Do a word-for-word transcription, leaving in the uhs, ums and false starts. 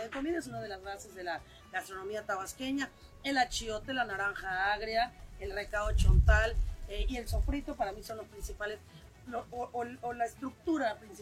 de comida, es una de las bases de la gastronomía tabasqueña. El achiote, la naranja agria, el recao chontal eh, y el sofrito para mí son los principales, lo, o, o, o la estructura principal